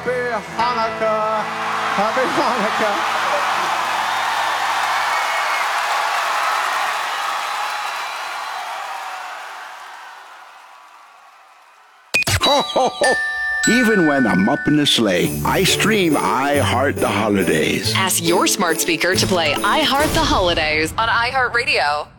Happy Hanukkah. Happy Hanukkah. Ho, ho, ho. Even when I'm up in the sleigh, I stream I Heart the Holidays. Ask your smart speaker to play I Heart the Holidays on iHeartRadio.